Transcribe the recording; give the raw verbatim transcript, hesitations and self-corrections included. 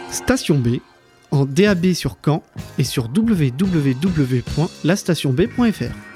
Station B, en D A B sur Caen et sur w w w point la station b point f r.